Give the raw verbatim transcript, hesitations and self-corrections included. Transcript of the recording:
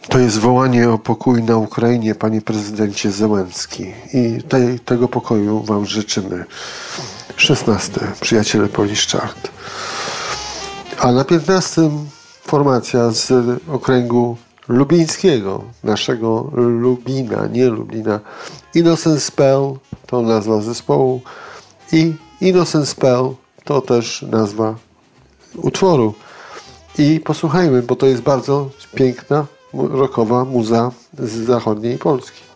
To jest wołanie o pokój na Ukrainie, panie prezydencie Zełenski. I tej, tego pokoju wam życzymy. szesnaste. Przyjaciele Polish Chart. A na piętnastym formacja z okręgu lubińskiego, naszego Lubina, nie Lublina. Innocent Spell to nazwa zespołu i Innocent Spell to też nazwa utworu. I posłuchajmy, bo to jest bardzo piękna, rockowa muza z zachodniej Polski.